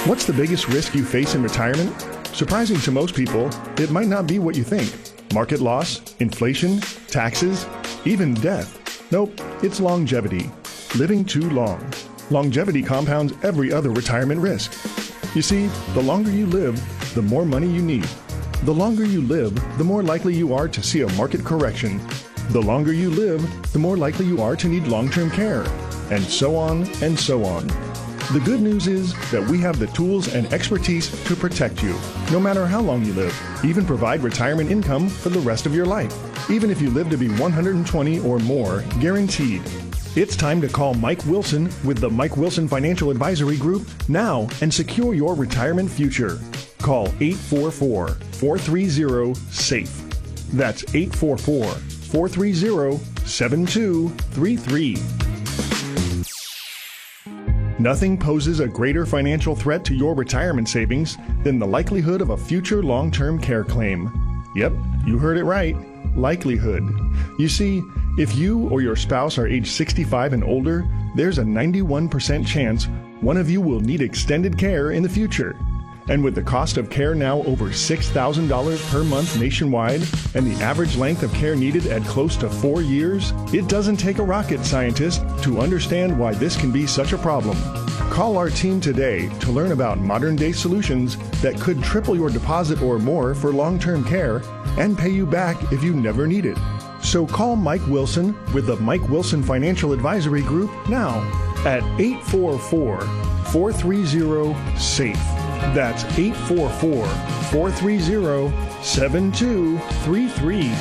What's the biggest risk you face in retirement? Surprising to most people, it might not be what you think. Market loss, inflation, taxes, even death. Nope, it's longevity. Living too long. Longevity compounds every other retirement risk. You see, the longer you live, the more money you need. The longer you live, the more likely you are to see a market correction. The longer you live, the more likely you are to need long-term care. And so on and so on. The good news is that we have the tools and expertise to protect you, no matter how long you live, even provide retirement income for the rest of your life, even if you live to be 120 or more, guaranteed. It's time to call Mike Wilson with the Mike Wilson Financial Advisory Group now and secure your retirement future. Call 844-430-SAFE. That's 844-430-7233. Nothing poses a greater financial threat to your retirement savings than the likelihood of a future long-term care claim. Yep, you heard it right. Likelihood. You see, if you or your spouse are age 65 and older, there's a 91% chance one of you will need extended care in the future. And with the cost of care now over $6,000 per month nationwide and the average length of care needed at close to 4 years, it doesn't take a rocket scientist to understand why this can be such a problem. Call our team today to learn about modern-day solutions that could triple your deposit or more for long-term care and pay you back if you never need it. So call Mike Wilson with the Mike Wilson Financial Advisory Group now at 844-430-SAFE. That's 844-430-7233.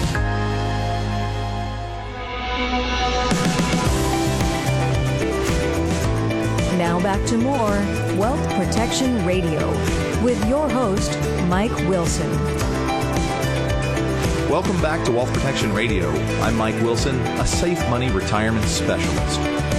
Now back to more Wealth Protection Radio with your host, Mike Wilson. Welcome back to Wealth Protection Radio. I'm Mike Wilson, a safe money retirement specialist.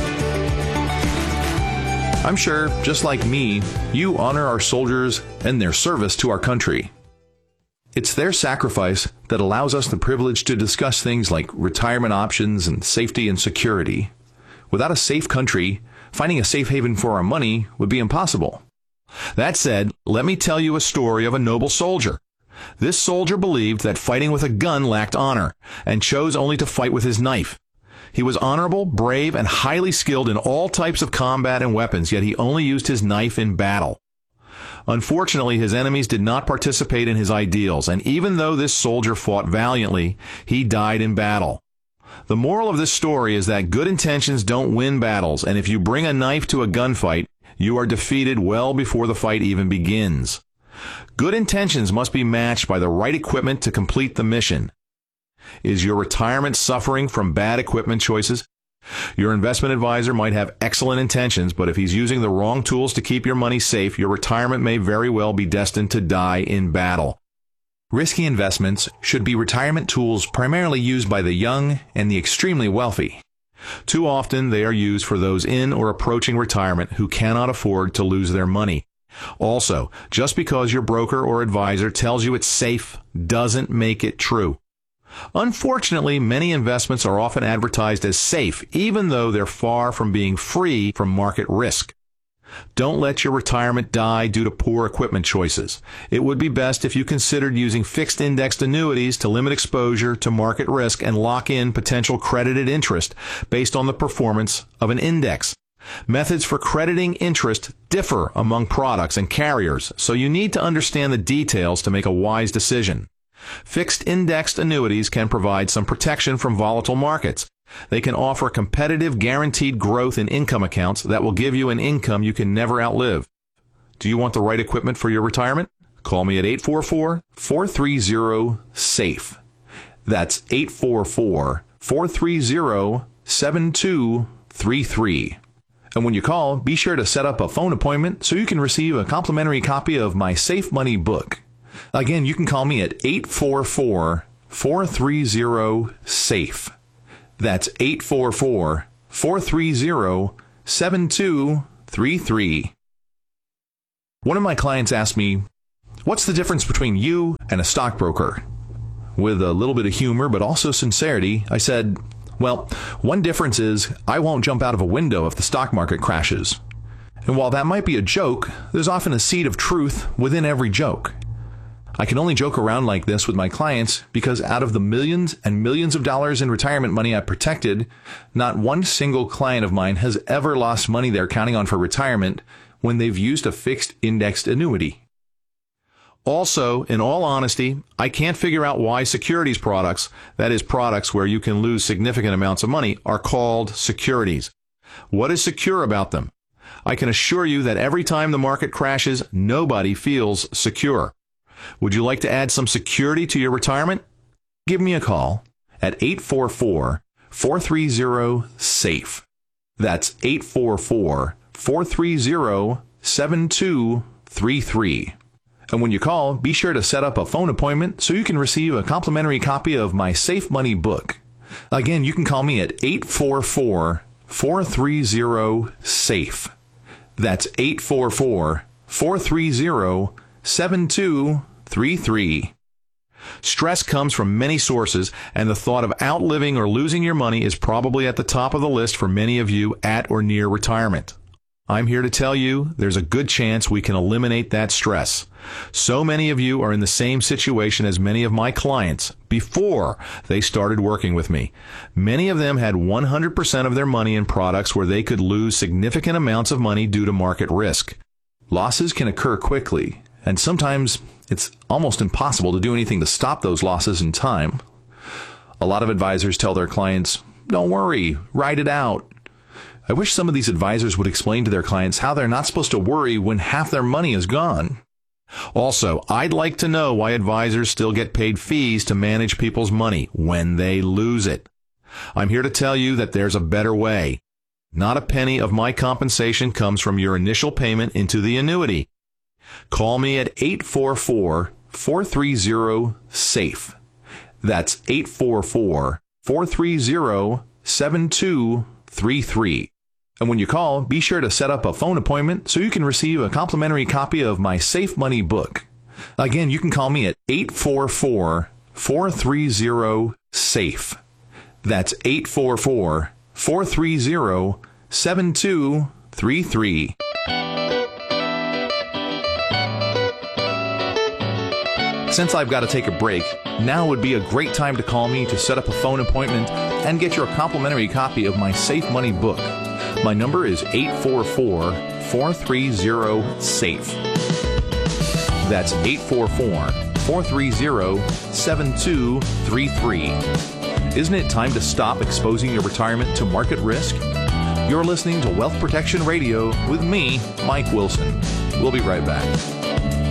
I'm sure, just like me, you honor our soldiers and their service to our country. It's their sacrifice that allows us the privilege to discuss things like retirement options and safety and security. Without a safe country, finding a safe haven for our money would be impossible. That said, let me tell you a story of a noble soldier. This soldier believed that fighting with a gun lacked honor and chose only to fight with his knife. He was honorable, brave, and highly skilled in all types of combat and weapons, yet he only used his knife in battle. Unfortunately, his enemies did not participate in his ideals, and even though this soldier fought valiantly, he died in battle. The moral of this story is that good intentions don't win battles, and if you bring a knife to a gunfight, you are defeated well before the fight even begins. Good intentions must be matched by the right equipment to complete the mission. Is your retirement suffering from bad equipment choices? Your investment advisor might have excellent intentions, but if he's using the wrong tools to keep your money safe, your retirement may very well be destined to die in battle. Risky investments should be retirement tools primarily used by the young and the extremely wealthy. Too often, they are used for those in or approaching retirement who cannot afford to lose their money. Also, just because your broker or advisor tells you it's safe doesn't make it true. Unfortunately, many investments are often advertised as safe, even though they're far from being free from market risk. Don't let your retirement die due to poor equipment choices. It would be best if you considered using fixed indexed annuities to limit exposure to market risk and lock in potential credited interest based on the performance of an index. Methods for crediting interest differ among products and carriers, so you need to understand the details to make a wise decision. Fixed indexed annuities can provide some protection from volatile markets. They can offer competitive guaranteed growth in income accounts that will give you an income you can never outlive. Do you want the right equipment for your retirement? Call me at 844-430-SAFE. That's 844-430-7233. And when you call, be sure to set up a phone appointment so you can receive a complimentary copy of my Safe Money book. Again, you can call me at 844-430-SAFE. That's 844-430-7233. One of my clients asked me, "What's the difference between you and a stockbroker?" With a little bit of humor, but also sincerity, I said, "Well, one difference is I won't jump out of a window if the stock market crashes. And while that might be a joke, there's often a seed of truth within every joke. I can only joke around like this with my clients because out of the millions and millions of dollars in retirement money I've protected, not one single client of mine has ever lost money they're counting on for retirement when they've used a fixed indexed annuity. Also, in all honesty, I can't figure out why securities products, that is products where you can lose significant amounts of money, are called securities. What is secure about them? I can assure you that every time the market crashes, nobody feels secure. Would you like to add some security to your retirement? Give me a call at 844-430-SAFE. That's 844-430-7233. And when you call, be sure to set up a phone appointment so you can receive a complimentary copy of my Safe Money book. Again, you can call me at 844-430-SAFE. That's 844-430-7233. Stress comes from many sources, and the thought of outliving or losing your money is probably at the top of the list for many of you at or near retirement. I'm here to tell you there's a good chance we can eliminate that stress. So many of you are in the same situation as many of my clients before they started working with me. Many of them had 100% of their money in products where they could lose significant amounts of money due to market risk. Losses can occur quickly, and sometimes it's almost impossible to do anything to stop those losses in time. A lot of advisors tell their clients, "Don't worry, ride it out." I wish some of these advisors would explain to their clients how they're not supposed to worry when half their money is gone. Also, I'd like to know why advisors still get paid fees to manage people's money when they lose it. I'm here to tell you that there's a better way. Not a penny of my compensation comes from your initial payment into the annuity. Call me at 844-430-SAFE. That's 844-430-7233. And when you call, be sure to set up a phone appointment so you can receive a complimentary copy of my Safe Money book. Again, you can call me at 844-430-SAFE. That's 844-430-7233. Since I've got to take a break, now would be a great time to call me to set up a phone appointment and get your complimentary copy of my Safe Money book. My number is 844-430-SAFE. That's 844-430-7233. Isn't it time to stop exposing your retirement to market risk? You're listening to Wealth Protection Radio with me, Mike Wilson. We'll be right back.